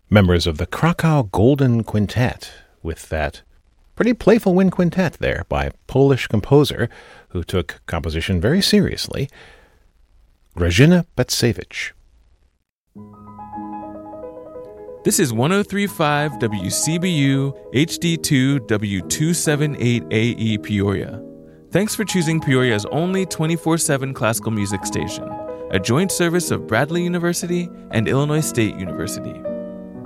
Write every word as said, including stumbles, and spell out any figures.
members of the Krakow Golden Quintet with that pretty playful wind quintet there by a Polish composer who took composition very seriously, Grażyna Bacewicz. This is one oh three point five W C B U H D two W two seventy-eight A E Peoria. Thanks for choosing Peoria's only twenty-four seven classical music station, a joint service of Bradley University and Illinois State University.